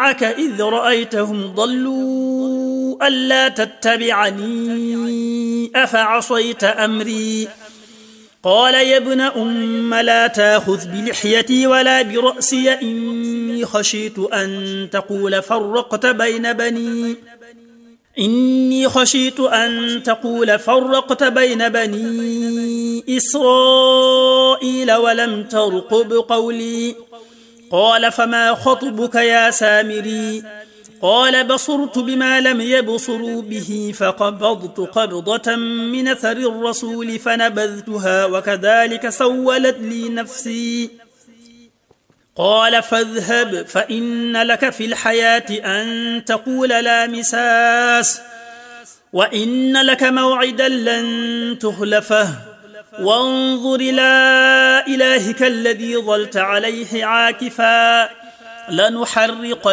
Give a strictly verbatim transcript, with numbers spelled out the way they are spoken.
معك إذ رأيتهم ضلوا ألا تتبعني أفعصيت أمري قال يا ابن أم لا تأخذ بلحيتي ولا برأسي إني خشيت أن تقول فرقت بين بني إني خشيت أن تقول فرقت بين بني إسرائيل ولم ترقب قولي قال فما خطبك يا سامري قال بصرت بما لم يبصروا به فقبضت قبضة من أثر الرسول فنبذتها وكذلك سولت لي نفسي قال فاذهب فإن لك في الحياة أن تقول لا مساس وإن لك موعدا لن تخلفه وانظر إلى إلهك الذي ظلت عليه عاكفا لنحرق